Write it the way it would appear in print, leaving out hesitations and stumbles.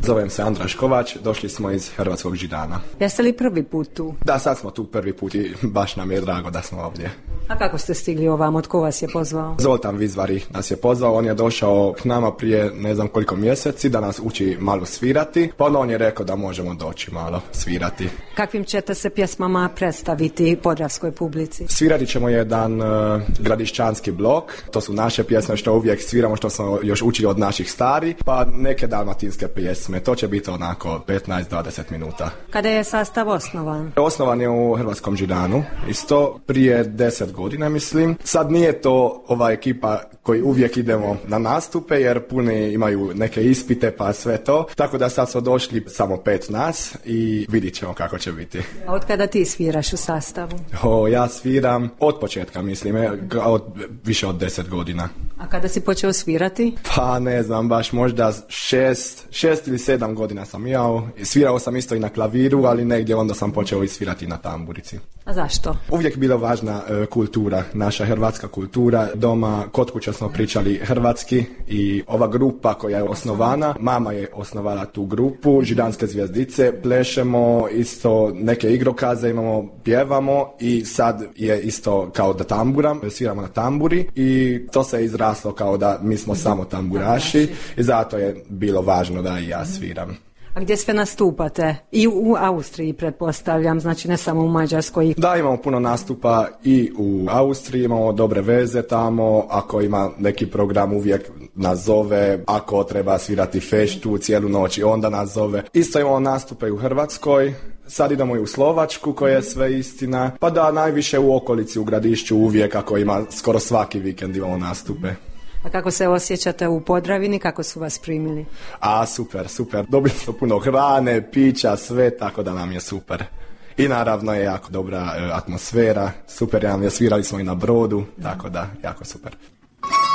Zovem se Andraš Kovač, došli smo iz Hrvatskog Židana. Jeste li prvi put tu? Da, sad smo tu prvi put i baš nam je drago da smo ovdje. A kako ste stigli ovamo? Tko vas je pozvao? Zoltan Vizvari nas je pozvao, on je došao k nama prije ne znam koliko mjeseci da nas uči malo svirati, pa on je rekao da možemo doći malo svirati. Kakvim ćete se pjesmama predstaviti podravskoj publici? Svirati ćemo jedan gradišćanski blok, to su naše pjesme što uvijek sviramo, što smo još učili od naših stari, pa neke dalmatinske pjesme, to će biti onako 15-20 minuta. Kada je sastav osnovan? Osnovan je u Hrvatskom Židanu, isto prije 10 godina mislim. Sad nije to ova ekipa koji uvijek idemo na nastupe jer puni imaju neke ispite pa sve to. Tako da sad smo došli samo 5 nas i vidit ćemo kako će biti. A od kada ti sviraš u sastavu? Ja sviram od početka mislim, više od 10 godina. A kada si počeo svirati? Pa ne znam, baš možda 6 ili 7 godina sam imao. Svirao sam isto i na klaviru, ali negdje onda sam počeo i svirati na tamburici. A zašto? Uvijek bila važna kultura, naša hrvatska kultura. Doma kod kuće smo pričali hrvatski i ova grupa koja je osnovana, mama je osnovala tu grupu, Židanske zvijezdice, plešemo isto neke igrokaze, imamo, pjevamo i sad je isto kao da tamburam, sviramo na tamburi i to se izraslo kao da mi smo samo tamburaši i zato je bilo važno da i ja sviram. A gdje sve nastupate? I u Austriji, pretpostavljam, znači ne samo u Mađarskoj. Da, imamo puno nastupa i u Austriji, imamo dobre veze tamo, ako ima neki program uvijek nas zove, ako treba svirati feštu cijelu noć i onda nas zove. Isto imamo nastupe u Hrvatskoj, sad idemo i u Slovačku koja je sve istina, pa da najviše u okolici u Gradišću uvijek ako ima skoro svaki vikend imamo nastupe. A kako se osjećate u Podravini, kako su vas primili? Super. Dobili smo puno hrane, pića, sve, tako da nam je super. I naravno je jako dobra atmosfera, super nam je, svirali smo i na brodu, tako da jako super.